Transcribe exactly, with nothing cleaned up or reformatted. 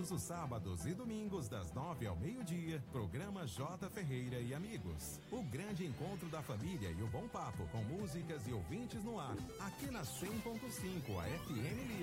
Todos os sábados e domingos, das nove ao meio-dia, programa J. Ferreira e Amigos. O grande encontro da família e o bom papo, com músicas e ouvintes no ar. Aqui na cem ponto cinco, a F M Livre.